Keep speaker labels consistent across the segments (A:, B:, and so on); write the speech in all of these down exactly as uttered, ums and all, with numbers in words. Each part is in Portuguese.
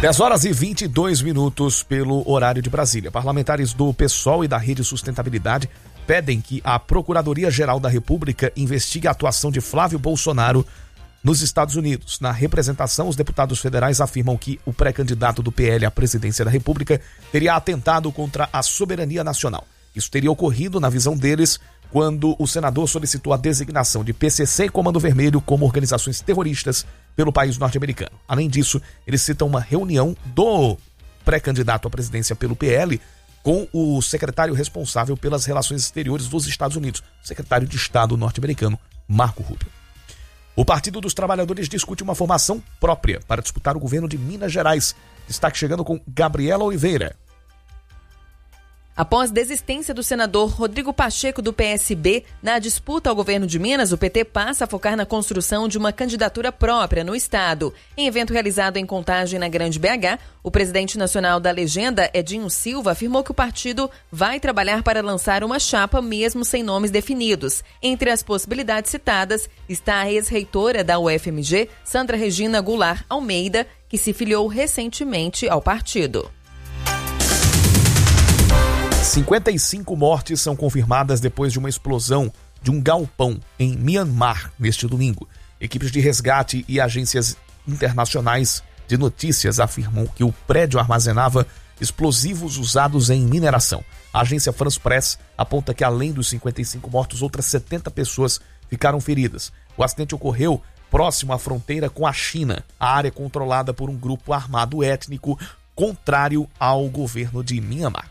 A: dez horas e vinte e dois minutos pelo horário de Brasília. Parlamentares do PSOL e da Rede Sustentabilidade pedem que a Procuradoria-Geral da República investigue a atuação de Flávio Bolsonaro nos Estados Unidos. Na representação, os deputados federais afirmam que o pré-candidato do P L à presidência da República teria atentado contra a soberania nacional. Isso teria ocorrido, na visão deles, quando o senador solicitou a designação de P C C e Comando Vermelho como organizações terroristas pelo país norte-americano. Além disso, eles citam uma reunião do pré-candidato à presidência pelo P L com o secretário responsável pelas relações exteriores dos Estados Unidos, o secretário de Estado norte-americano, Marco Rubio. O Partido dos Trabalhadores discute uma formação própria para disputar o governo de Minas Gerais. Destaque chegando com Gabriela Oliveira.
B: Após desistência do senador Rodrigo Pacheco do P S B na disputa ao governo de Minas, o P T passa a focar na construção de uma candidatura própria no estado. Em evento realizado em Contagem, na Grande B H, o presidente nacional da legenda, Edinho Silva, afirmou que o partido vai trabalhar para lançar uma chapa mesmo sem nomes definidos. Entre as possibilidades citadas está a ex-reitora da U F M G, Sandra Regina Goulart Almeida, que se filiou recentemente ao partido.
A: cinquenta e cinco mortes são confirmadas depois de uma explosão de um galpão em Myanmar neste domingo. Equipes de resgate e agências internacionais de notícias afirmam que o prédio armazenava explosivos usados em mineração. A agência France Press aponta que, além dos cinquenta e cinco mortos, outras setenta pessoas ficaram feridas. O acidente ocorreu próximo à fronteira com a China, a área controlada por um grupo armado étnico contrário ao governo de Myanmar.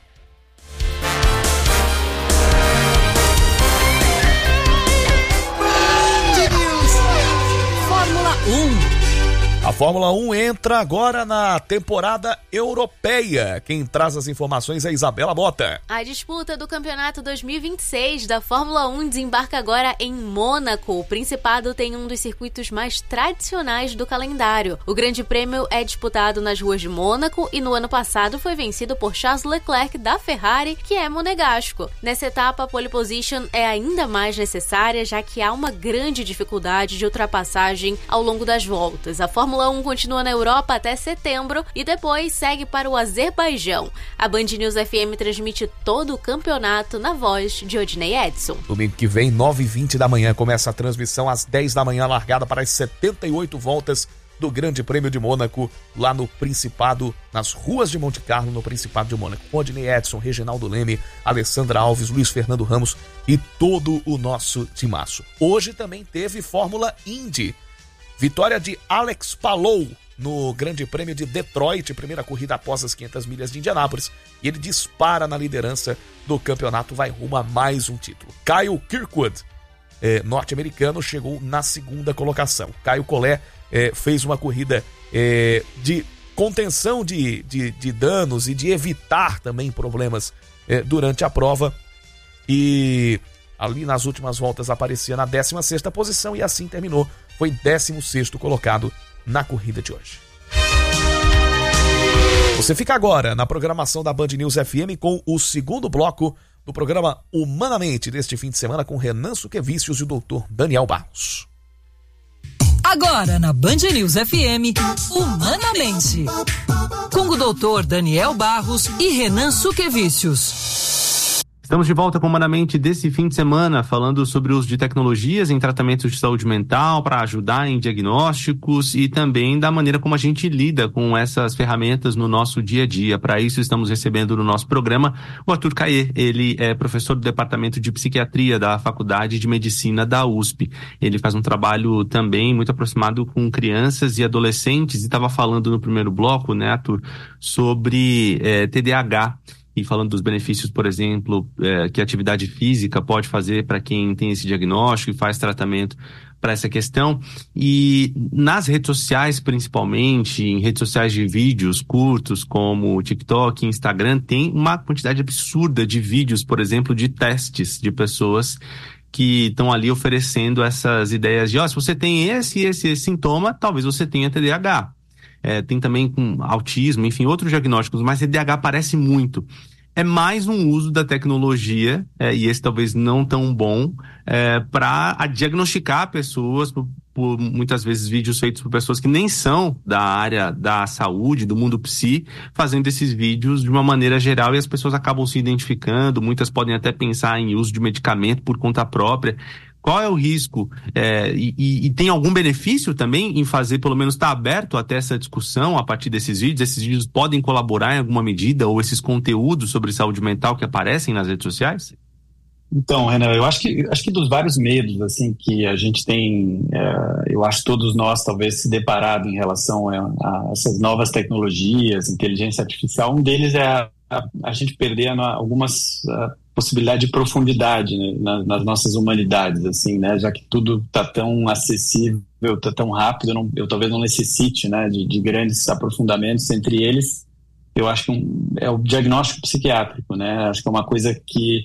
B: um.
A: A Fórmula um entra agora na temporada europeia. Quem traz as informações é a Isabela Mota.
C: A disputa do campeonato dois mil e vinte e seis da Fórmula um desembarca agora em Mônaco. O Principado tem um dos circuitos mais tradicionais do calendário. O Grande Prêmio é disputado nas ruas de Mônaco e no ano passado foi vencido por Charles Leclerc da Ferrari, que é monegasco. Nessa etapa, a pole position é ainda mais necessária, já que há uma grande dificuldade de ultrapassagem ao longo das voltas. A Fórmula Fórmula um continua na Europa até setembro e depois segue para o Azerbaijão. A Band News F M transmite todo o campeonato na voz de Odinei Edson.
A: Domingo que vem, nove e vinte da manhã, começa a transmissão às dez da manhã, largada para as setenta e oito voltas do Grande Prêmio de Mônaco, lá no Principado, nas ruas de Monte Carlo, no Principado de Mônaco. Odinei Edson, Reginaldo Leme, Alessandra Alves, Luiz Fernando Ramos e todo o nosso timaço. Hoje também teve Fórmula Indy. Vitória de Alex Palou no Grande Prêmio de Detroit, primeira corrida após as quinhentas milhas de Indianápolis, e ele dispara na liderança do campeonato, vai rumo a mais um título. Kyle Kirkwood, eh, norte-americano, chegou na segunda colocação. Caio Collet eh, fez uma corrida eh, de contenção de, de, de danos e de evitar também problemas eh, durante a prova, e ali nas últimas voltas aparecia na décima sexta posição e assim terminou. Foi décimo sexto colocado na corrida de hoje. Você fica agora na programação da Band News F M com o segundo bloco do programa Humanamente deste fim de semana com Renan Suquevicius e o doutor Daniel Barros.
D: Agora na Band News F M, Humanamente, com o doutor Daniel Barros e Renan Suquevicius.
E: Estamos de volta com Humanamente desse fim de semana, falando sobre o uso de tecnologias em tratamentos de saúde mental para ajudar em diagnósticos e também da maneira como a gente lida com essas ferramentas no nosso dia a dia. Para isso, estamos recebendo no nosso programa o Arthur Caê. Ele é professor do Departamento de Psiquiatria da Faculdade de Medicina da U S P. Ele faz um trabalho também muito aproximado com crianças e adolescentes e estava falando no primeiro bloco, né, Arthur, sobre é, T D A H. E falando dos benefícios, por exemplo, é, que a atividade física pode fazer para quem tem esse diagnóstico e faz tratamento para essa questão. E nas redes sociais, principalmente, em redes sociais de vídeos curtos, como TikTok e Instagram, tem uma quantidade absurda de vídeos, por exemplo, de testes de pessoas que estão ali oferecendo essas ideias de, ó, oh, se você tem esse e esse, esse sintoma, talvez você tenha T D A H. É, tem também com autismo, enfim, outros diagnósticos, mas T D A H aparece muito. É mais um uso da tecnologia, é, e esse talvez não tão bom, é, para diagnosticar pessoas, por muitas vezes vídeos feitos por pessoas que nem são da área da saúde, do mundo psi, fazendo esses vídeos de uma maneira geral e as pessoas acabam se identificando, muitas podem até pensar em uso de medicamento por conta própria. Qual é o risco? É, e, e tem algum benefício também em fazer, pelo menos estar aberto até essa discussão a partir desses vídeos? Esses vídeos podem colaborar em alguma medida, ou esses conteúdos sobre saúde mental que aparecem nas redes sociais?
F: Então, Renan, eu acho que, acho que dos vários medos assim, que a gente tem, é, eu acho todos nós talvez se deparado em relação a, a essas novas tecnologias, inteligência artificial, um deles é a, a, a gente perder a, algumas a possibilidade de profundidade, né, nas, nas nossas humanidades, assim, né, já que tudo está tão acessível, está tão rápido, eu, não, eu talvez não necessite, né, de, de grandes aprofundamentos. Entre eles, eu acho que um, é o diagnóstico psiquiátrico, né, acho que é uma coisa que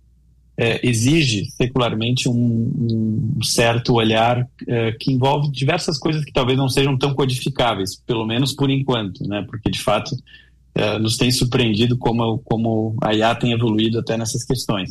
F: É, exige secularmente um, um certo olhar é, que envolve diversas coisas que talvez não sejam tão codificáveis, pelo menos por enquanto, né? Porque de fato é, nos tem surpreendido como, como a I A tem evoluído até nessas questões.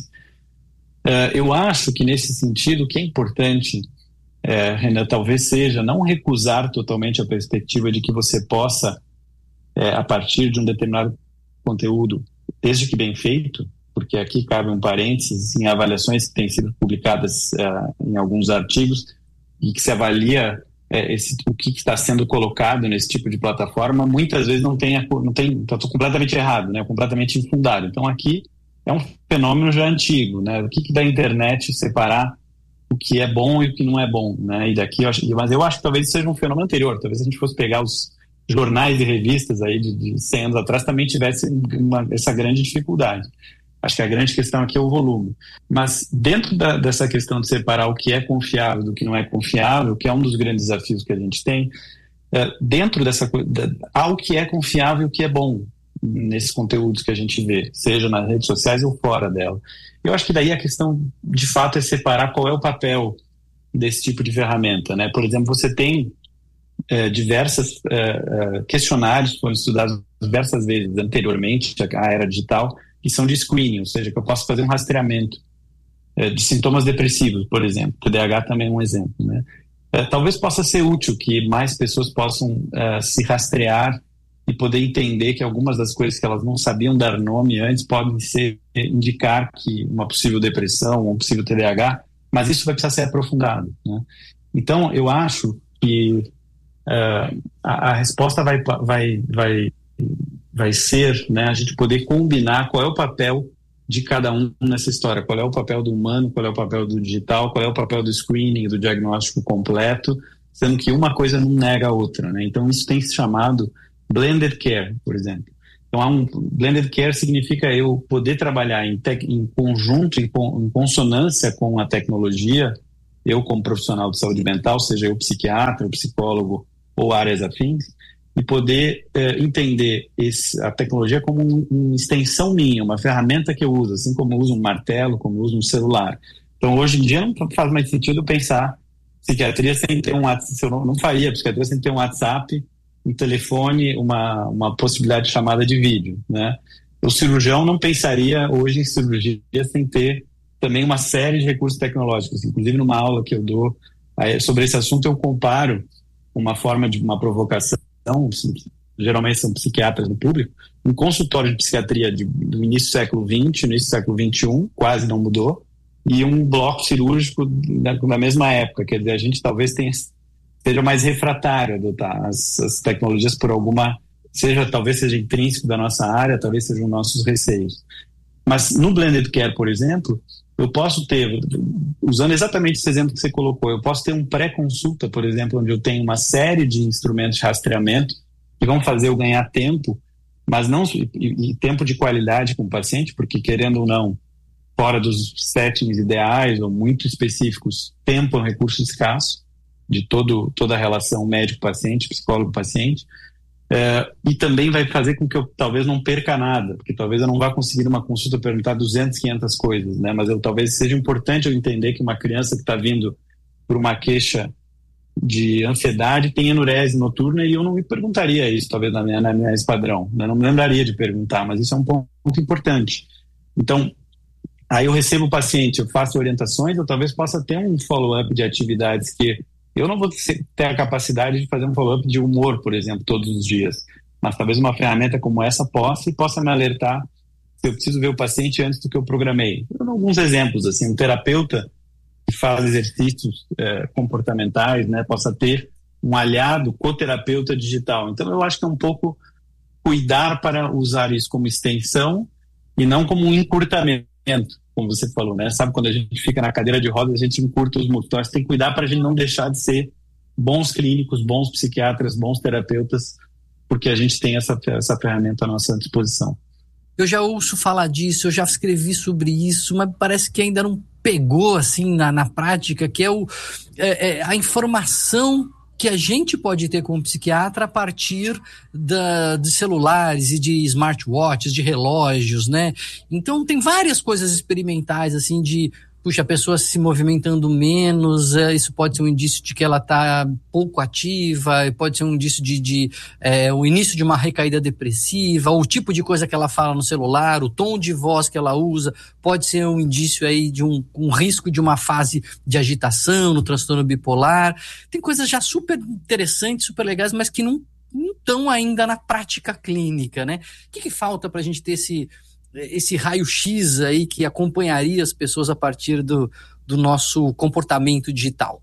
F: É, eu acho que nesse sentido o que é importante, é, Renan, talvez seja não recusar totalmente a perspectiva de que você possa, é, a partir de um determinado conteúdo, desde que bem feito, porque aqui cabe um parênteses em avaliações que têm sido publicadas uh, em alguns artigos e que se avalia uh, esse, o que está sendo colocado nesse tipo de plataforma, muitas vezes não tem, não tem, está completamente errado, né, completamente infundado. Então aqui é um fenômeno já antigo, né, o que, que da internet separar o que é bom e o que não é bom, né, e daqui eu acho, mas eu acho que talvez seja um fenômeno anterior, talvez a gente fosse pegar os jornais e revistas aí de, de cem anos atrás também tivesse uma, essa grande dificuldade. Acho que a grande questão aqui é o volume. Mas dentro da, dessa questão de separar o que é confiável do que não é confiável, que é um dos grandes desafios que a gente tem, é, dentro dessa coisa, há o que é confiável e o que é bom nesses conteúdos que a gente vê, seja nas redes sociais ou fora dela. Eu acho que daí a questão, de fato, é separar qual é o papel desse tipo de ferramenta, né? Por exemplo, você tem é, diversas é, é, questionários que foram estudados diversas vezes anteriormente, a era digital, que são de screening, ou seja, que eu posso fazer um rastreamento é, de sintomas depressivos, por exemplo. T D A H também é um exemplo, né? É, talvez possa ser útil que mais pessoas possam é, se rastrear e poder entender que algumas das coisas que elas não sabiam dar nome antes podem ser, indicar que uma possível depressão ou um possível T D A H, mas isso vai precisar ser aprofundado, né? Então, eu acho que é, a, a resposta vai... vai, vai vai ser, né, a gente poder combinar qual é o papel de cada um nessa história, qual é o papel do humano, qual é o papel do digital, qual é o papel do screening, do diagnóstico completo, sendo que uma coisa não nega a outra, né? Então isso tem se chamado blended care, por exemplo. Então há um blended care significa eu poder trabalhar em, tec, em conjunto, em, em consonância com a tecnologia, eu como profissional de saúde mental, seja eu psiquiatra, psicólogo ou áreas afins, e poder eh, entender esse, a tecnologia como um, uma extensão minha, uma ferramenta que eu uso, assim como eu uso um martelo, como eu uso um celular. Então, hoje em dia, não faz mais sentido pensar psiquiatria sem ter um WhatsApp. Eu não, não faria psiquiatria sem ter um WhatsApp, um telefone, uma, uma possibilidade de chamada de vídeo, né? O cirurgião não pensaria hoje em cirurgia sem ter também uma série de recursos tecnológicos. Inclusive, numa aula que eu dou aí, sobre esse assunto, eu comparo uma forma de uma provocação. Então, geralmente são psiquiatras do público, um consultório de psiquiatria de, do início do século vinte, início do século vinte e um, quase não mudou, e um bloco cirúrgico da, da mesma época. Quer dizer, a gente talvez tenha, seja mais refratário a adotar as, as tecnologias por alguma, seja, talvez seja intrínseco da nossa área, talvez sejam nossos receios. Mas no Blended Care, por exemplo, eu posso ter, usando exatamente esse exemplo que você colocou, eu posso ter um pré-consulta, por exemplo, onde eu tenho uma série de instrumentos de rastreamento que vão fazer eu ganhar tempo, mas não e, e tempo de qualidade com o paciente, porque querendo ou não, fora dos settings ideais ou muito específicos, tempo é um recurso escasso de todo, toda a relação médico-paciente, psicólogo-paciente. É, e também vai fazer com que eu talvez não perca nada, porque talvez eu não vá conseguir numa consulta perguntar duzentas, quinhentas coisas, né? Mas eu, talvez seja importante eu entender que uma criança que está vindo por uma queixa de ansiedade tem enurese noturna e eu não me perguntaria isso, talvez na minha, na minha padrão, né? Não me lembraria de perguntar, mas isso é um ponto muito importante. Então, aí eu recebo o paciente, eu faço orientações, eu talvez possa ter um follow-up de atividades que Eu não vou ter a capacidade de fazer um follow-up de humor, por exemplo, todos os dias, mas talvez uma ferramenta como essa possa e possa me alertar se eu preciso ver o paciente antes do que eu programei. Eu dou alguns exemplos, assim, um terapeuta que faz exercícios é, comportamentais, né, possa ter um aliado coterapeuta digital. Então, eu acho que é um pouco cuidar para usar isso como extensão e não como um encurtamento, como você falou, né? Sabe, quando a gente fica na cadeira de rodas, a gente encurta os músculos. Tem que cuidar para a gente não deixar de ser bons clínicos, bons psiquiatras, bons terapeutas, porque a gente tem essa, essa ferramenta à nossa disposição.
G: Eu já ouço falar disso, eu já escrevi sobre isso, mas parece que ainda não pegou assim na, na prática, que é, o, é, é a informação que a gente pode ter como psiquiatra a partir da, de celulares e de smartwatches, de relógios, né? Então tem várias coisas experimentais, assim, de, puxa, a pessoa se movimentando menos, é, isso pode ser um indício de que ela está pouco ativa, pode ser um indício de, de é, o início de uma recaída depressiva, o tipo de coisa que ela fala no celular, o tom de voz que ela usa, pode ser um indício aí de um, um risco de uma fase de agitação no transtorno bipolar. Tem coisas já super interessantes, super legais, mas que não estão ainda na prática clínica, né? O que, que falta para a gente ter esse... esse raio-x aí que acompanharia as pessoas a partir do, do nosso comportamento digital?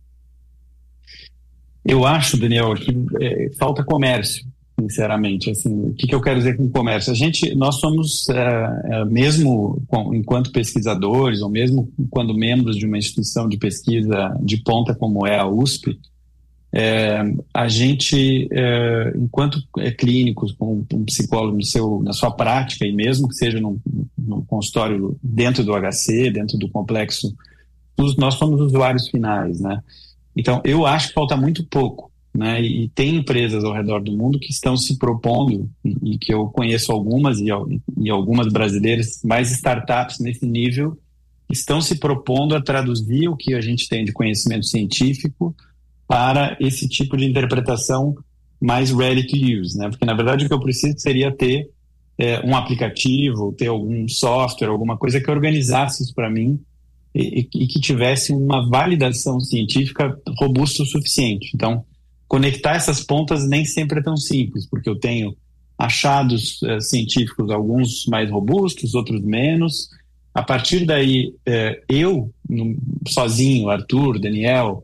F: Eu acho, Daniel, que é, falta comércio, sinceramente. Assim, o que, que eu quero dizer com comércio? A gente, nós somos, é, é, mesmo com, enquanto pesquisadores, ou mesmo quando membros de uma instituição de pesquisa de ponta como é a U S P, É, a gente, é, enquanto é, clínicos, com um psicólogo no seu, na sua prática, e mesmo que seja num, num consultório dentro do H C, dentro do complexo, nós somos usuários finais, né? Então, eu acho que falta muito pouco, né? E, e tem empresas ao redor do mundo que estão se propondo, e, e que eu conheço algumas, e, e algumas brasileiras, mais startups nesse nível, estão se propondo a traduzir o que a gente tem de conhecimento científico para esse tipo de interpretação mais ready to use, né? Porque, na verdade, o que eu preciso seria ter é, um aplicativo, ter algum software, alguma coisa que organizasse isso para mim e, e que tivesse uma validação científica robusta o suficiente. Então, conectar essas pontas nem sempre é tão simples, porque eu tenho achados é, científicos, alguns mais robustos, outros menos. A partir daí, é, eu, no, sozinho, Arthur, Daniel,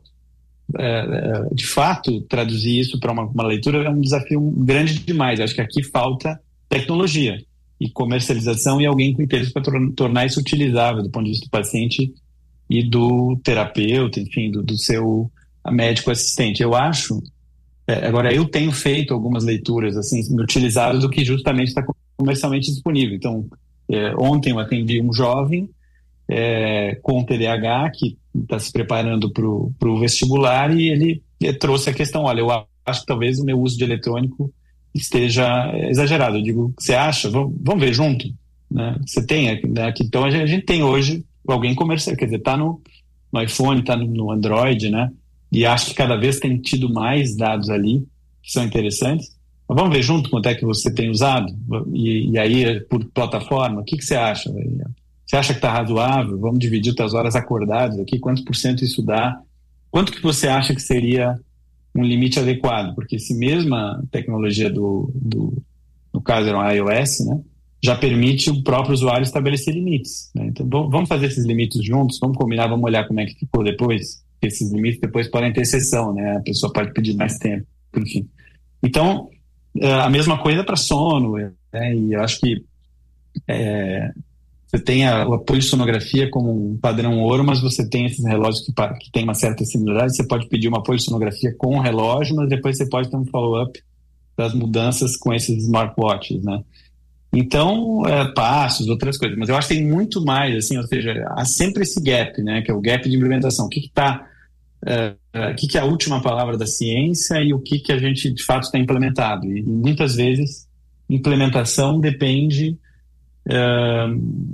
F: é, de fato, traduzir isso para uma, uma leitura é um desafio grande demais. Acho que aqui falta tecnologia e comercialização e alguém com interesse para tornar isso utilizável do ponto de vista do paciente e do terapeuta, enfim, do, do seu médico assistente. Eu acho, é, agora eu tenho feito algumas leituras assim, utilizadas do que justamente está comercialmente disponível. Então, é, ontem eu atendi um jovem é, com T D A H que está se preparando para o vestibular e ele, ele trouxe a questão, olha, eu acho que talvez o meu uso de eletrônico esteja exagerado. Eu digo, você acha? Vamos, vamos ver junto? Né? Você tem, né? Aqui, então a gente, a gente tem hoje alguém comercial, quer dizer, está no, no iPhone, está no, no Android, né? E acho que cada vez tem tido mais dados ali que são interessantes. Mas vamos ver junto quanto é que você tem usado? E, e aí, por plataforma, o que, que você acha? Você acha que está razoável? Vamos dividir as horas acordadas aqui, quantos por cento isso dá? Quanto que você acha que seria um limite adequado? Porque se mesma tecnologia do, do no caso era um iOS, né, já permite o próprio usuário estabelecer limites, né? Então vamos fazer esses limites juntos, vamos combinar, vamos olhar como é que ficou depois. Esses limites depois podem ter exceção, né? A pessoa pode pedir mais tempo, enfim. Então, a mesma coisa para sono, né? E eu acho que é, você tem a, o apoio de sonografia como um padrão ouro, mas você tem esses relógios que, que tem uma certa similaridade. Você pode pedir uma apoio de sonografia com o relógio, mas depois você pode ter um follow-up das mudanças com esses smartwatches, né? Então, é, passos, outras coisas. Mas eu acho que tem muito mais, assim, ou seja, há sempre esse gap, né? Que é o gap de implementação. O que está... É, o que, que é a última palavra da ciência e o que, que a gente, de fato, está implementado. E, muitas vezes, implementação depende... É,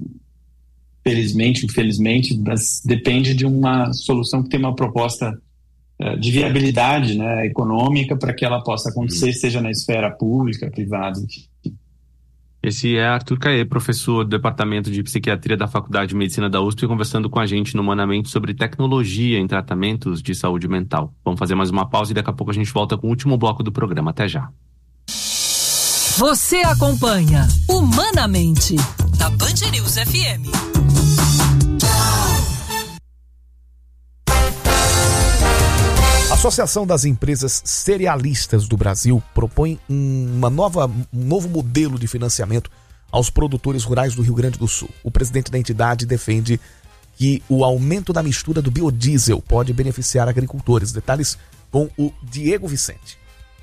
F: felizmente, infelizmente, mas depende de uma solução que tem uma proposta é, de viabilidade, né, econômica para que ela possa acontecer, uhum. seja na esfera pública, privada, enfim.
E: Esse é Arthur Caê, professor do Departamento de Psiquiatria da Faculdade de Medicina da U S P, conversando com a gente no Humanamente sobre tecnologia em tratamentos de saúde mental. Vamos fazer mais uma pausa e daqui a pouco a gente volta com o último bloco do programa. Até já.
D: Você acompanha Humanamente na Band News F M.
A: A Associação das Empresas Cerealistas do Brasil propõe uma nova, um novo modelo de financiamento aos produtores rurais do Rio Grande do Sul. O presidente da entidade defende que o aumento da mistura do biodiesel pode beneficiar agricultores. Detalhes com o Diego Vicente.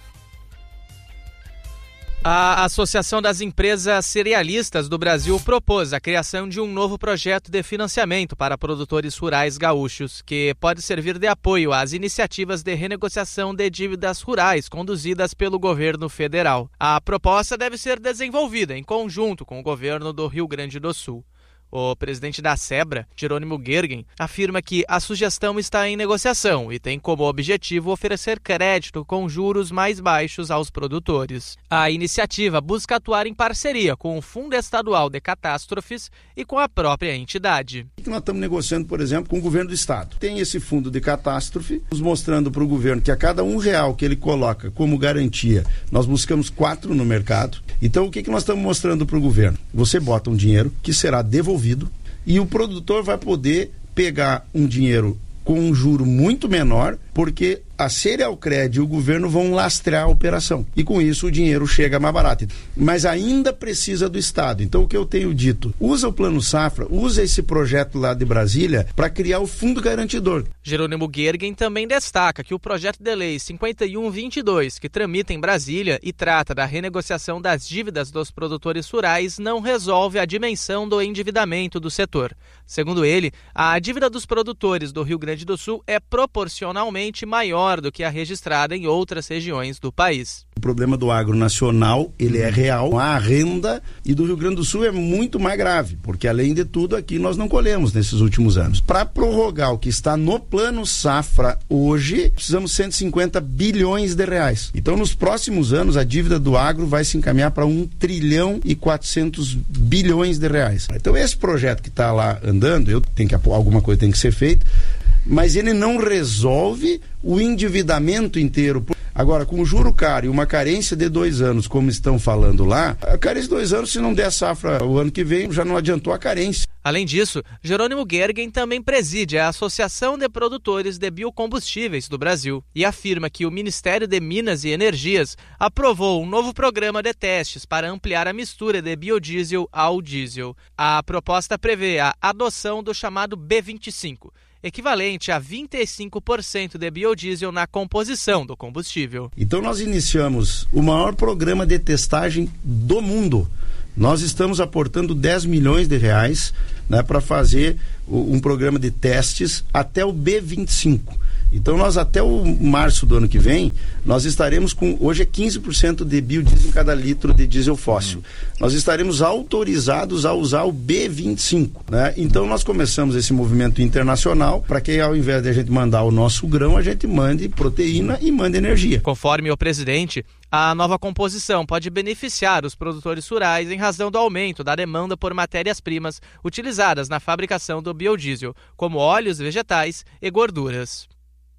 H: A Associação das Empresas Cerealistas do Brasil propôs a criação de um novo projeto de financiamento para produtores rurais gaúchos, que pode servir de apoio às iniciativas de renegociação de dívidas rurais conduzidas pelo governo federal. A proposta deve ser desenvolvida em conjunto com o governo do Rio Grande do Sul. O presidente da SEBRA, Jerônimo Gergen, afirma que a sugestão está em negociação e tem como objetivo oferecer crédito com juros mais baixos aos produtores. A iniciativa busca atuar em parceria com o Fundo Estadual de Catástrofes e com a própria entidade.
I: Nós estamos negociando, por exemplo, com o governo do estado. Tem esse fundo de catástrofe, nos mostrando para o governo que a cada um real que ele coloca como garantia, nós buscamos quatro no mercado. Então, o que, que nós estamos mostrando para o governo? Você bota um dinheiro que será devolvido e o produtor vai poder pegar um dinheiro com um juro muito menor, porque a Cerealcred e o governo vão lastrear a operação. E com isso o dinheiro chega mais barato. Mas ainda precisa do Estado. Então o que eu tenho dito, usa o Plano Safra, usa esse projeto lá de Brasília para criar o Fundo Garantidor.
H: Jerônimo Gergen também destaca que o projeto de lei cinquenta e um vinte e dois, que tramita em Brasília e trata da renegociação das dívidas dos produtores rurais, não resolve a dimensão do endividamento do setor. Segundo ele, a dívida dos produtores do Rio Grande do Sul é proporcionalmente maior do que a registrada em outras regiões do país.
I: O problema do agro nacional, ele é real, a renda, e do Rio Grande do Sul é muito mais grave, porque além de tudo aqui nós não colhemos nesses últimos anos. Para prorrogar o que está no Plano Safra hoje, precisamos de cento e cinquenta bilhões de reais. Então nos próximos anos a dívida do agro vai se encaminhar para um trilhão e quatrocentos bilhões de reais. Então esse projeto que está lá andando, eu tenho que alguma coisa tem que ser feita, mas ele não resolve o endividamento inteiro. Agora, com o juro caro e uma carência de dois anos, como estão falando lá, a carência de dois anos, se não der safra o ano que vem, já não adiantou a carência.
H: Além disso, Jerônimo Gergen também preside a Associação de Produtores de Biocombustíveis do Brasil e afirma que o Ministério de Minas e Energias aprovou um novo programa de testes para ampliar a mistura de biodiesel ao diesel. A proposta prevê a adoção do chamado B vinte e cinco, equivalente a vinte e cinco por cento de biodiesel na composição do combustível.
I: Então nós iniciamos o maior programa de testagem do mundo. Nós estamos aportando dez milhões de reais, né, para fazer o, um programa de testes até o B vinte e cinco. Então nós até o março do ano que vem, nós estaremos com, hoje é quinze por cento de biodiesel em cada litro de diesel fóssil. Uhum. Nós estaremos autorizados a usar o B vinte e cinco, né? Então nós começamos esse movimento internacional para que ao invés de a gente mandar o nosso grão, a gente mande proteína e mande energia.
H: Conforme o presidente, a nova composição pode beneficiar os produtores rurais em razão do aumento da demanda por matérias-primas utilizadas na fabricação do biodiesel, como óleos vegetais e gorduras.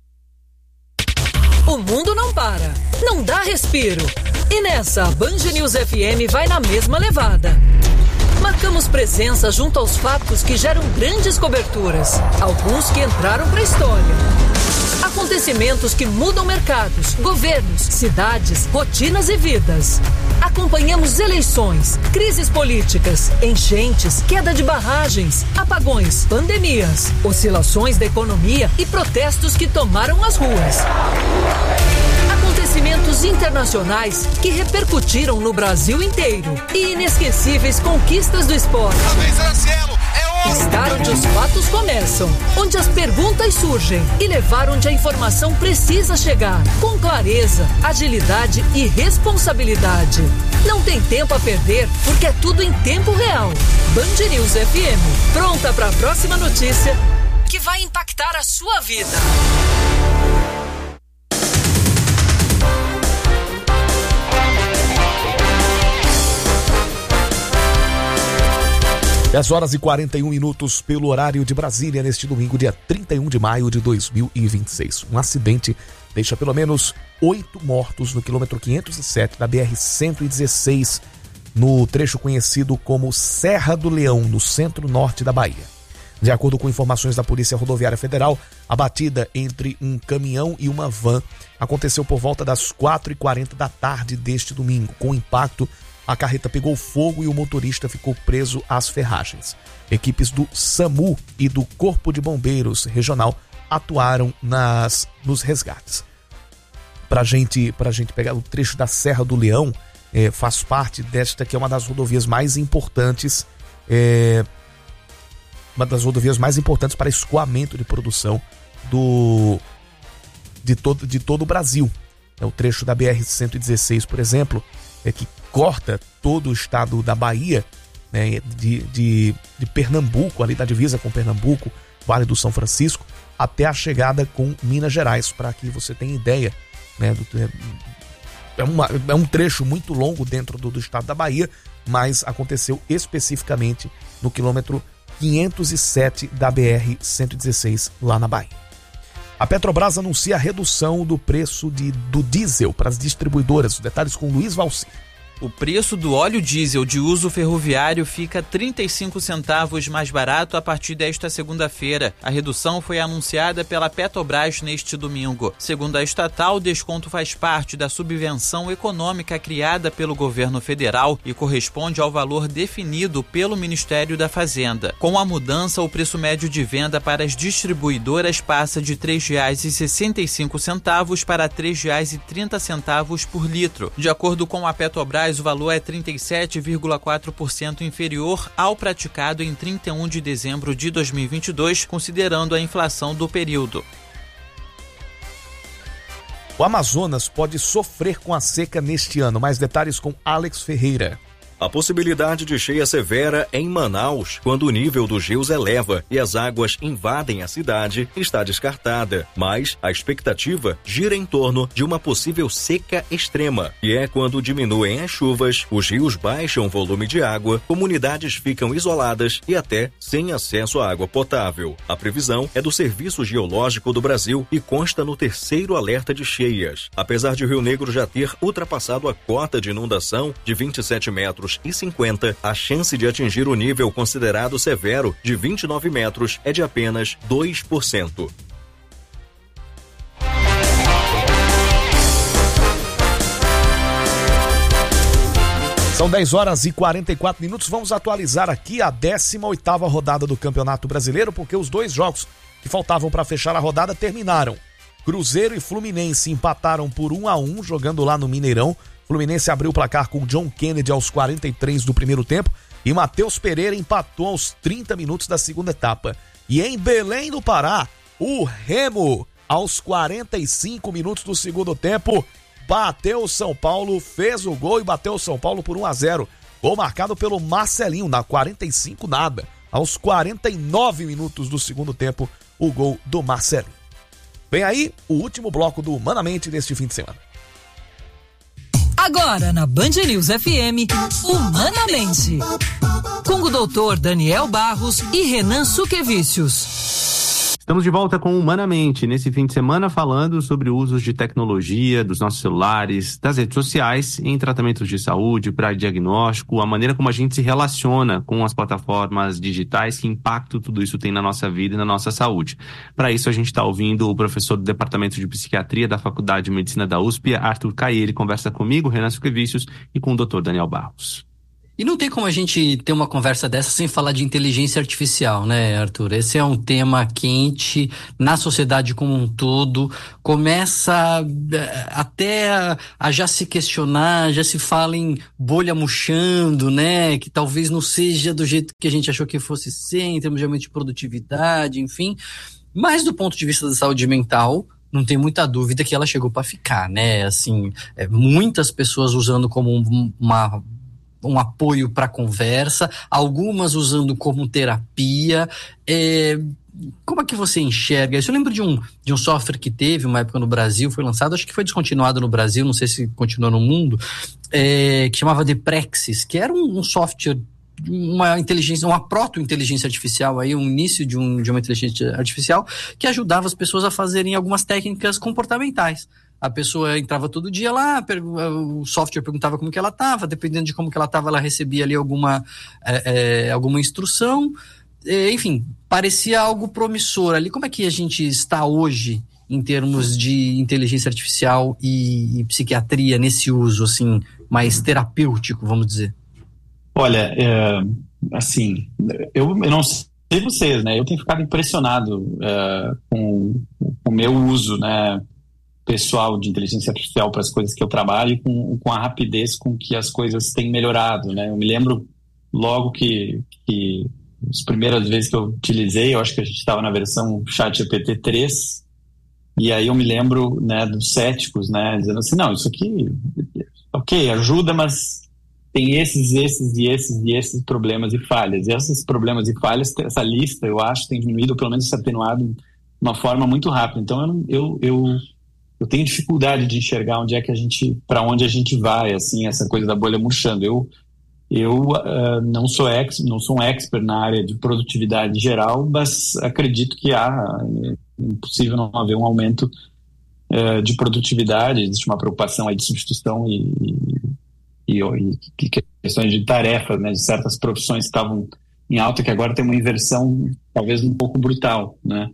D: O mundo não para, não dá respiro. E nessa, a Band News F M vai na mesma levada. Marcamos presença junto aos fatos que geram grandes coberturas, alguns que entraram para a história. Acontecimentos que mudam mercados, governos, cidades, rotinas e vidas. Acompanhamos eleições, crises políticas, enchentes, queda de barragens, apagões, pandemias, oscilações da economia e protestos que tomaram as ruas. Acontecimentos internacionais que repercutiram no Brasil inteiro e inesquecíveis conquistas do esporte. Estar onde os fatos começam, onde as perguntas surgem e levar onde a informação precisa chegar, com clareza, agilidade e responsabilidade. Não tem tempo a perder, porque é tudo em tempo real. Band News F M, pronta para a próxima notícia que vai impactar a sua vida.
A: dez horas e quarenta e um minutos pelo horário de Brasília, neste domingo, dia trinta e um de maio de dois mil e vinte e seis. Um acidente deixa pelo menos oito mortos no quilômetro quinhentos e sete da B R cento e dezesseis, no trecho conhecido como Serra do Leão, no centro-norte da Bahia. De acordo com informações da Polícia Rodoviária Federal, a batida entre um caminhão e uma van aconteceu por volta das quatro e quarenta da tarde deste domingo. Com o impacto, a carreta pegou fogo e o motorista ficou preso às ferragens. Equipes do SAMU e do Corpo de Bombeiros Regional atuaram nas, nos resgates. Para gente, a gente pegar o trecho da Serra do Leão, é, faz parte desta que é uma das rodovias mais importantes, é, uma das rodovias mais importantes para escoamento de produção do, de, todo, de todo o Brasil. É o trecho da B R cento e dezesseis, por exemplo, é que corta todo o estado da Bahia, né, de, de, de Pernambuco, ali da divisa com Pernambuco, Vale do São Francisco, até a chegada com Minas Gerais, para que você tenha ideia, né, do, é, uma, é um trecho muito longo dentro do, do estado da Bahia, mas aconteceu especificamente no quilômetro quinhentos e sete da B R cento e dezesseis, lá na Bahia. A Petrobras anuncia a redução do preço de, do diesel para as distribuidoras. Os detalhes com Luiz Valci.
J: O preço do óleo diesel de uso ferroviário fica trinta e cinco centavos mais barato a partir desta segunda-feira. A redução foi anunciada pela Petrobras neste domingo. Segundo a estatal, o desconto faz parte da subvenção econômica criada pelo governo federal e corresponde ao valor definido pelo Ministério da Fazenda. Com a mudança, o preço médio de venda para as distribuidoras passa de três reais e sessenta e cinco centavos para três reais e trinta centavos por litro. De acordo com a Petrobras, o valor é trinta e sete vírgula quatro por cento inferior ao praticado em trinta e um de dezembro de dois mil e vinte e dois, considerando a inflação do período.
A: O Amazonas pode sofrer com a seca neste ano. Mais detalhes com Alex Ferreira.
K: A possibilidade de cheia severa em Manaus, quando o nível dos rios eleva e as águas invadem a cidade, está descartada. Mas a expectativa gira em torno de uma possível seca extrema, e é quando diminuem as chuvas, os rios baixam o volume de água, comunidades ficam isoladas e até sem acesso à água potável. A previsão é do Serviço Geológico do Brasil e consta no terceiro alerta de cheias. Apesar de o Rio Negro já ter ultrapassado a cota de inundação de vinte e sete metros e cinquenta, a chance de atingir o nível considerado severo de vinte e nove metros é de apenas dois por cento.
A: São dez horas e quarenta e quatro minutos. Vamos atualizar aqui a décima oitava rodada do Campeonato Brasileiro, porque os dois jogos que faltavam para fechar a rodada terminaram. Cruzeiro e Fluminense empataram por um a um, jogando lá no Mineirão. Fluminense abriu o placar com John Kennedy aos quarenta e três do primeiro tempo e Matheus Pereira empatou aos trinta minutos da segunda etapa. E em Belém do Pará, o Remo, aos quarenta e cinco minutos do segundo tempo, bateu o São Paulo, fez o gol e bateu o São Paulo por um a zero. Gol marcado pelo Marcelinho, na quarenta e cinco nada. Aos quarenta e nove minutos do segundo tempo, o gol do Marcelinho. Vem aí o último bloco do Humanamente deste fim de semana.
D: Agora na Band News F M, Humanamente, com o doutor Daniel Barros e Renan Suquevicius.
E: Estamos de volta com Humanamente, nesse fim de semana falando sobre o uso de tecnologia, dos nossos celulares, das redes sociais, em tratamentos de saúde, para diagnóstico, a maneira como a gente se relaciona com as plataformas digitais, que impacto tudo isso tem na nossa vida e na nossa saúde. Para isso a gente está ouvindo o professor do Departamento de Psiquiatria da Faculdade de Medicina da U S P, Arthur Caí. Ele conversa comigo, Renan Suquevicius, e com o doutor Daniel Barros.
G: E não tem como a gente ter uma conversa dessa sem falar de inteligência artificial, né, Arthur? Esse é um tema quente na sociedade como um todo. Começa até a, a já se questionar, já se fala em bolha murchando, né? Que talvez não seja do jeito que a gente achou que fosse ser, em termos de aumento de produtividade, enfim. Mas do ponto de vista da saúde mental, não tem muita dúvida que ela chegou para ficar, né? Assim, é, muitas pessoas usando como um, uma... um apoio para conversa, algumas usando como terapia. É, como é que você enxerga isso? Eu lembro de um, de um software que teve uma época no Brasil, foi lançado, acho que foi descontinuado no Brasil, não sei se continuou no mundo, é, que chamava Deprexis, que era um, um software uma inteligência, uma proto-inteligência artificial, aí, um início de, um, de uma inteligência artificial que ajudava as pessoas a fazerem algumas técnicas comportamentais. A pessoa entrava todo dia lá, o software perguntava como que ela estava, dependendo de como que ela estava, ela recebia ali alguma, é, é, alguma instrução, é, enfim, parecia algo promissor ali. Como é que a gente está hoje em termos de inteligência artificial e, e psiquiatria nesse uso, assim, mais terapêutico, vamos dizer?
F: Olha, é, assim, eu, eu não sei vocês, né? Eu tenho ficado impressionado é, com o meu uso, né, pessoal de inteligência artificial para as coisas que eu trabalho e com, com a rapidez com que as coisas têm melhorado, né? Eu me lembro logo que, que as primeiras vezes que eu utilizei, eu acho que a gente estava na versão ChatGPT três, e aí eu me lembro, né, dos céticos, né, dizendo assim, não, isso aqui, ok, ajuda, mas tem esses, esses e esses e esses problemas e falhas. E esses problemas e falhas, essa lista, eu acho, tem diminuído, ou pelo menos se atenuado de uma forma muito rápida. Então, eu, eu, eu tenho dificuldade de enxergar onde é que a gente, para onde a gente vai, assim, essa coisa da bolha murchando. Eu, eu uh, não sou ex, não sou um expert na área de produtividade geral, mas acredito que há, é impossível não haver um aumento uh, de produtividade. Existe uma preocupação aí de substituição e, e, e, e questões de tarefas, né, de certas profissões que estavam em alta, que agora tem uma inversão talvez um pouco brutal, né?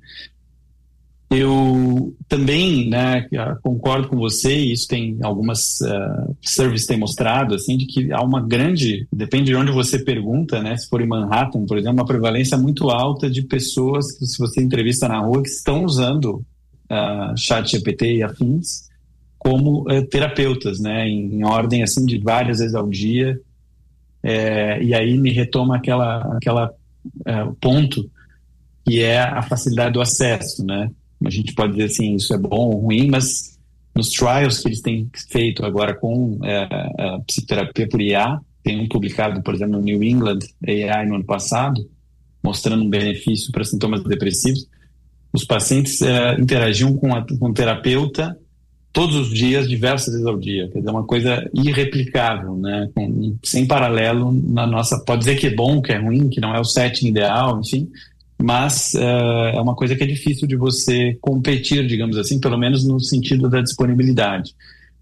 F: Eu também, né, concordo com você, e isso tem algumas uh, surveys têm mostrado, assim, de que há uma grande, depende de onde você pergunta, né, se for em Manhattan, por exemplo, uma prevalência muito alta de pessoas que, se você entrevista na rua, que estão usando uh, ChatGPT e afins como uh, terapeutas, né, em, em ordem, assim, de várias vezes ao dia, é, e aí me retoma aquela, aquela uh, ponto que é a facilidade do acesso, né. A gente pode dizer assim, isso é bom ou ruim, mas nos trials que eles têm feito agora com é, a psicoterapia por I A, tem um publicado, por exemplo, no New England A I no ano passado, mostrando um benefício para sintomas depressivos. Os pacientes é, interagiam com, a, com o terapeuta todos os dias, diversas vezes ao dia. Quer dizer, uma coisa irreplicável, né? Com, sem paralelo na nossa... Pode dizer que é bom, que é ruim, que não é o setting ideal, enfim... mas uh, é uma coisa que é difícil de você competir, digamos assim, pelo menos no sentido da disponibilidade.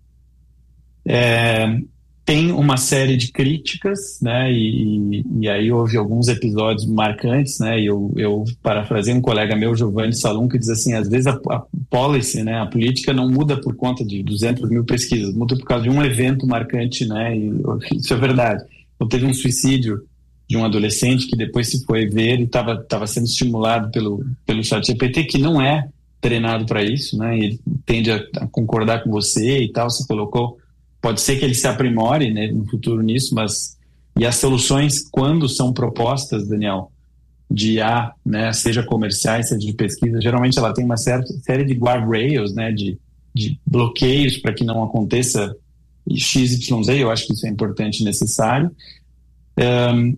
F: É, tem uma série de críticas, né, e, e aí houve alguns episódios marcantes, né, e eu, eu parafrasei um colega meu, Giovanni Salum, que diz assim, às vezes a, a policy, né, a política não muda por conta de duzentas mil pesquisas, muda por causa de um evento marcante, né, e isso é verdade. Então teve um suicídio de um adolescente que depois se foi ver e estava estava sendo estimulado pelo, pelo ChatGPT, que não é treinado para isso, né? Ele tende a, a concordar com você e tal, você colocou, pode ser que ele se aprimore, né, no futuro nisso, mas e as soluções, quando são propostas, Daniel, de I A, né, seja comerciais, seja de pesquisa, geralmente ela tem uma certa série de guardrails, né, de, de bloqueios para que não aconteça X Y Z, eu acho que isso é importante e necessário. Um,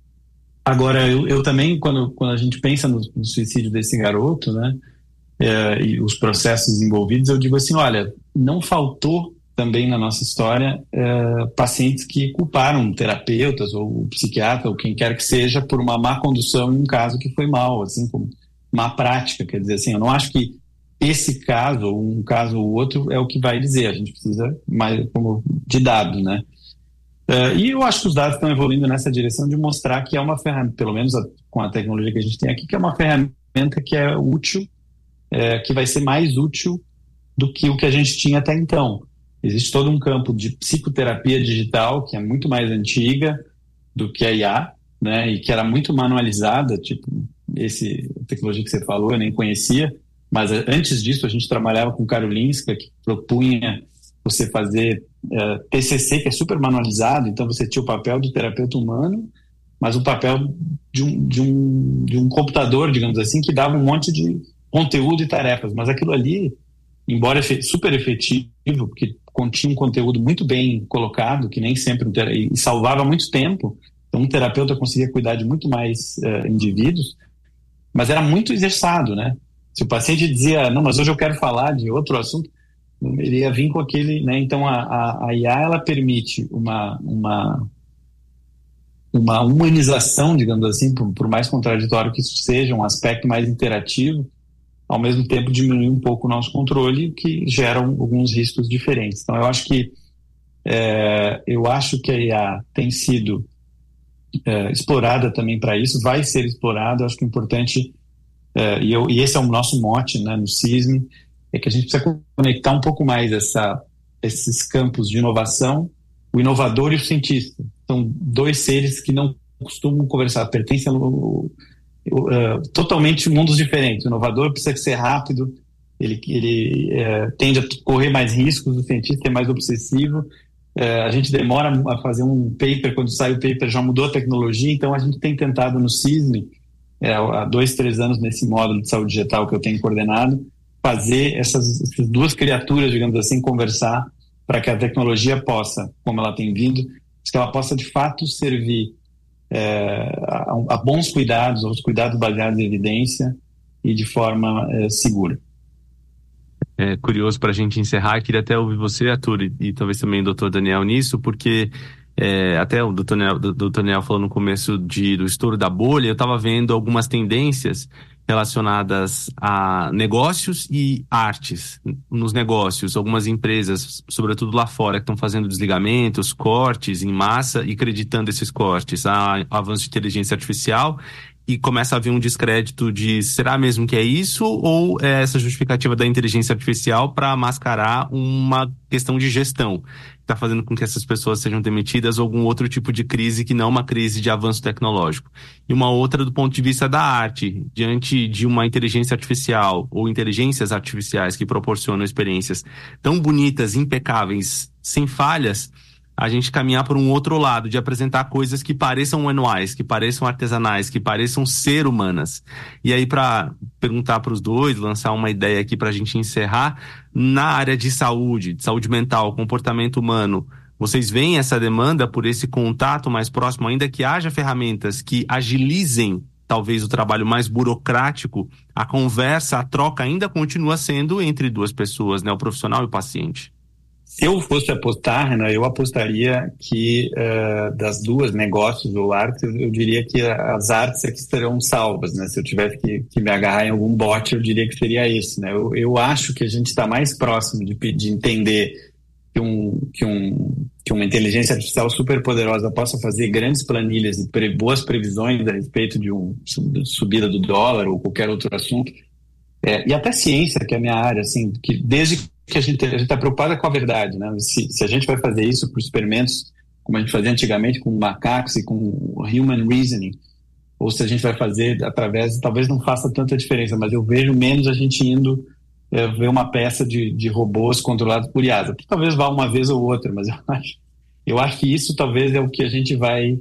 F: Agora, eu, eu também, quando, quando a gente pensa no, no suicídio desse garoto, né, é, e os processos envolvidos, eu digo assim, olha, não faltou também na nossa história é, pacientes que culparam terapeutas ou psiquiatra ou quem quer que seja por uma má condução em um caso que foi mal, assim, como má prática, quer dizer assim, eu não acho que esse caso, ou um caso ou outro, é o que vai dizer, a gente precisa mais como de dados, né. Uh, e eu acho que os dados estão evoluindo nessa direção de mostrar que é uma ferramenta, pelo menos a, com a tecnologia que a gente tem aqui, que é uma ferramenta que é útil, é, que vai ser mais útil do que o que a gente tinha até então. Existe todo um campo de psicoterapia digital, que é muito mais antiga do que a I A, né, e que era muito manualizada, tipo, esse, a tecnologia que você falou, eu nem conhecia, mas antes disso a gente trabalhava com Karolinska, que propunha você fazer uh, T C C, que é super manualizado, então você tinha o papel do terapeuta humano, mas o papel de um, de um, de um computador, digamos assim, que dava um monte de conteúdo e tarefas, mas aquilo ali, embora efe- super efetivo, porque continha um conteúdo muito bem colocado, que nem sempre um ter- e salvava muito tempo, então um terapeuta conseguia cuidar de muito mais uh, indivíduos, mas era muito exerçado, né? Se o paciente dizia, não, mas hoje eu quero falar de outro assunto, ele ia vir com aquele, né? Então a, a, a I A, ela permite uma, uma, uma humanização, digamos assim, por, por mais contraditório que isso seja, um aspecto mais interativo, ao mesmo tempo diminuir um pouco o nosso controle, que geram alguns riscos diferentes. Então, eu acho que é, eu acho que a I A tem sido é, explorada também para isso, vai ser explorada. Eu acho que é importante, é, e, eu, e esse é o nosso mote, né, no CISM, é que a gente precisa conectar um pouco mais essa, esses campos de inovação, o inovador e o cientista. São dois seres que não costumam conversar, pertencem a uh, uh, totalmente mundos diferentes. O inovador precisa ser rápido, ele, ele uh, tende a correr mais riscos, o cientista é mais obsessivo. Uh, a gente demora a fazer um paper, quando sai o paper já mudou a tecnologia, então a gente tem tentado no CISM, é, há dois, três anos nesse módulo de saúde digital que eu tenho coordenado, fazer essas, essas duas criaturas, digamos assim, conversar para que a tecnologia possa, como ela tem vindo, que ela possa de fato servir é, a, a bons cuidados, aos cuidados baseados em evidência e de forma é, segura.
E: É curioso para a gente encerrar, queria até ouvir você, Arthur, e, e talvez também o doutor Daniel nisso, porque é, até o doutor Daniel, doutor Daniel falou no começo de, do estouro da bolha, eu estava vendo algumas tendências relacionadas a negócios e artes. Nos negócios, algumas empresas, sobretudo lá fora, que estão fazendo desligamentos, cortes em massa e acreditando esses cortes a avanço de inteligência artificial, e começa a haver um descrédito de será mesmo que é isso ou é essa justificativa da inteligência artificial para mascarar uma questão de gestão que está fazendo com que essas pessoas sejam demitidas ou algum outro tipo de crise que não uma crise de avanço tecnológico. E uma outra do ponto de vista da arte, diante de uma inteligência artificial ou inteligências artificiais que proporcionam experiências tão bonitas, impecáveis, sem falhas, a gente caminhar por um outro lado, de apresentar coisas que pareçam manuais, que pareçam artesanais, que pareçam ser humanas. E aí, para perguntar para os dois, lançar uma ideia aqui para a gente encerrar, na área de saúde, de saúde mental, comportamento humano, vocês veem essa demanda por esse contato mais próximo, ainda que haja ferramentas que agilizem talvez o trabalho mais burocrático, a conversa, a troca ainda continua sendo entre duas pessoas, né, o profissional e o paciente.
F: Se eu fosse apostar, Renan, eu apostaria que uh, das duas, negócios ou artes, eu diria que as artes é que serão salvas, né? Se eu tivesse que, que me agarrar em algum bote, eu diria que seria isso, né? Eu, eu acho que a gente está mais próximo de, de entender que, um, que, um, que uma inteligência artificial super poderosa possa fazer grandes planilhas e pre, boas previsões a respeito de uma subida do dólar ou qualquer outro assunto. É, e até ciência, que é a minha área, assim, que desde que a gente está preocupada com a verdade, né? Se, se a gente vai fazer isso por experimentos, como a gente fazia antigamente com macacos e com human reasoning, ou se a gente vai fazer através, talvez não faça tanta diferença, mas eu vejo menos a gente indo é, ver uma peça de, de robôs controlados por I A, que talvez vá uma vez ou outra, mas eu acho, eu acho que isso talvez é o que a gente vai,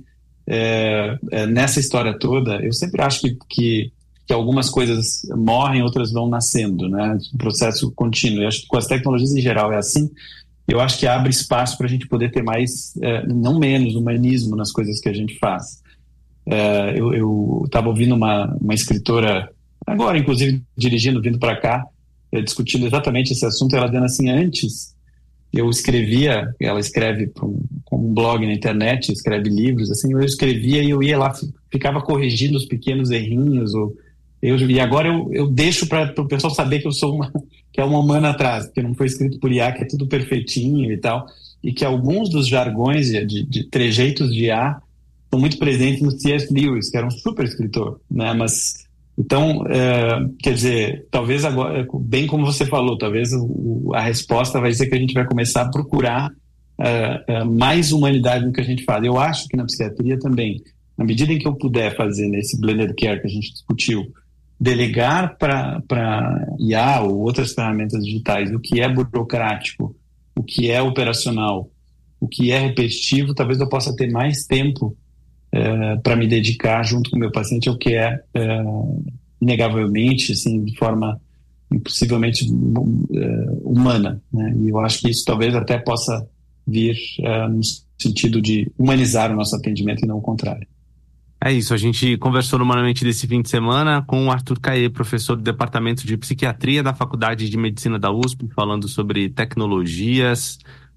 F: é, é, nessa história toda, eu sempre acho que, que que algumas coisas morrem, outras vão nascendo, né? Um processo contínuo. Eu acho que com as tecnologias em geral é assim. Eu acho que abre espaço para a gente poder ter mais, é, não menos, humanismo nas coisas que a gente faz. É, eu estava ouvindo uma, uma escritora, agora inclusive dirigindo, vindo para cá, é, discutindo exatamente esse assunto, ela dizendo assim, antes eu escrevia, ela escreve com um, um blog na internet, escreve livros, assim, eu escrevia e eu ia lá, ficava corrigindo os pequenos errinhos, ou Eu, e agora eu, eu deixo para o pessoal saber que eu sou uma, que é uma humana atrás, porque não foi escrito por I A, que é tudo perfeitinho e tal, e que alguns dos jargões de, de, de trejeitos de I A estão muito presentes no C S Lewis, que era um super escritor, né? Mas, então, é, quer dizer, talvez agora, bem como você falou, talvez o, a resposta vai ser que a gente vai começar a procurar é, é, mais humanidade no que a gente faz. Eu acho que na psiquiatria também, na medida em que eu puder fazer nesse blended care que a gente discutiu, delegar para I A ou outras ferramentas digitais o que é burocrático, o que é operacional, o que é repetitivo, talvez eu possa ter mais tempo é, para me dedicar junto com o meu paciente ao que é, é inegavelmente, assim, de forma impossivelmente é, humana, né? E eu acho que isso talvez até possa vir é, no sentido de humanizar o nosso atendimento e não o contrário.
E: É isso, a gente conversou no Humanamente desse fim de semana com o Arthur Caê, professor do Departamento de Psiquiatria da Faculdade de Medicina da U S P, falando sobre tecnologias,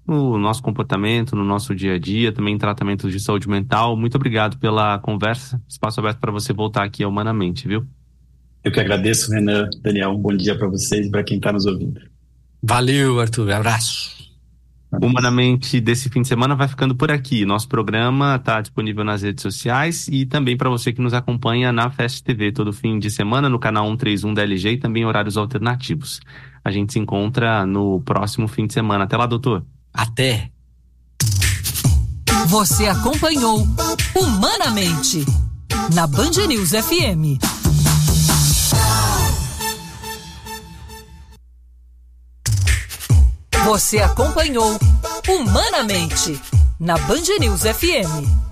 E: no nosso comportamento, no nosso dia a dia, também em tratamentos de saúde mental. Muito obrigado pela conversa. Espaço aberto para você voltar aqui ao Humanamente, viu?
F: Eu que agradeço, Renan, Daniel. Um bom dia para vocês e para quem está nos ouvindo.
G: Valeu, Arthur. Abraço.
E: Humanamente desse fim de semana vai ficando por aqui. Nosso programa está disponível nas redes sociais e também para você que nos acompanha na Fast T V todo fim de semana no canal cento e trinta e um da L G e também horários alternativos. A gente se encontra no próximo fim de semana. Até lá, doutor.
G: Até.
D: Você acompanhou Humanamente na Band News F M. Você acompanhou Humanamente na Band News F M.